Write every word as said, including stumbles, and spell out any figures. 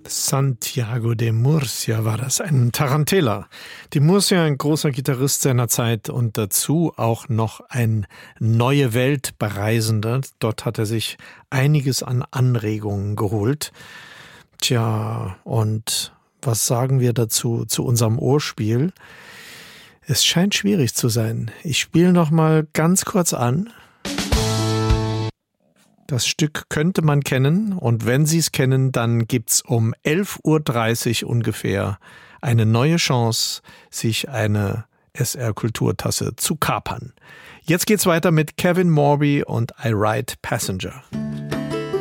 Santiago de Murcia war das, ein Tarantella. De Murcia, ein großer Gitarrist seiner Zeit und dazu auch noch ein neue Welt Bereisender. Dort hat er sich einiges an Anregungen geholt. Tja, und was sagen wir dazu, zu unserem Ohrspiel? Es scheint schwierig zu sein. Ich spiele noch mal ganz kurz an. Das Stück könnte man kennen und wenn Sie es kennen, dann gibt's um elf Uhr dreißig ungefähr eine neue Chance, sich eine S R-Kulturtasse zu kapern. Jetzt geht's weiter mit Kevin Morby und I Ride Passenger.